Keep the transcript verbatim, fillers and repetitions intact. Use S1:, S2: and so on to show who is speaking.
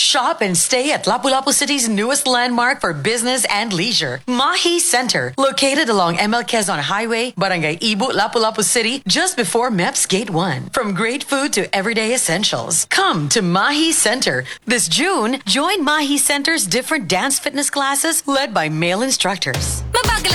S1: Shop and stay at Lapu-Lapu City's newest landmark for business and leisure, Mahi Center, located along M L Quezon Highway, Barangay Ibu, Lapu-Lapu City, just before M E P S Gate one. From great food to everyday essentials, come to Mahi Center. This June, join Mahi Center's different dance fitness classes led by male instructors.